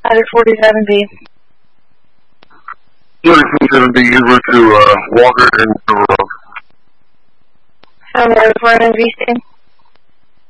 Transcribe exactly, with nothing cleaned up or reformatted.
Ladder forty-seven B. Ladder forty-seven B, en route to uh, Walker and River Road. I'm ready for an M V C.